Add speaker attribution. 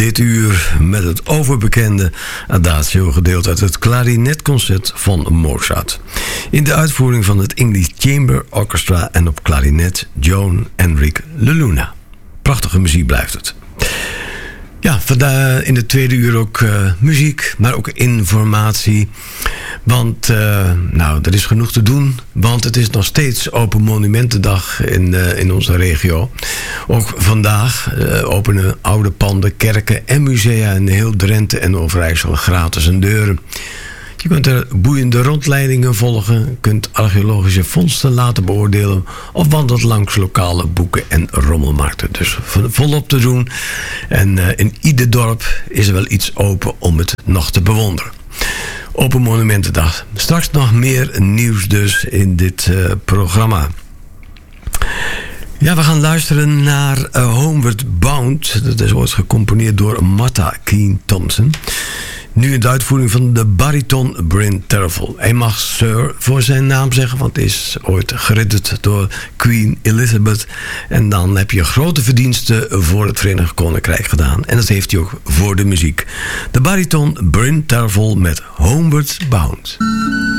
Speaker 1: dit uur met het overbekende Adagio, gedeeld uit het klarinetconcert van Mozart. In de uitvoering van het English Chamber Orchestra en op klarinet Joan Enrique Leluna. Prachtige muziek blijft het. Ja, vandaar in de tweede uur ook muziek, maar ook informatie. Want er is genoeg te doen. Want het is nog steeds Open Monumentendag in onze regio. Ook vandaag openen oude panden, kerken en musea in heel Drenthe en Overijssel gratis hun deuren. Je kunt er boeiende rondleidingen volgen, kunt archeologische vondsten laten beoordelen of wandelt langs lokale boeken- en rommelmarkten. Dus volop te doen. En in ieder dorp is er wel iets open om het nog te bewonderen. Open Monumentendag. Straks nog meer nieuws dus in dit programma. Ja, we gaan luisteren naar Homeward Bound. Dat is ooit gecomponeerd door Martha Keane Thompson. Nu in de uitvoering van de bariton Bryn Terfel. Hij mag Sir voor zijn naam zeggen, want hij is ooit geridderd door Queen Elizabeth. En dan heb je grote verdiensten voor het Verenigd Koninkrijk gedaan. En dat heeft hij ook voor de muziek. De bariton Bryn Terfel met Homeward Bound.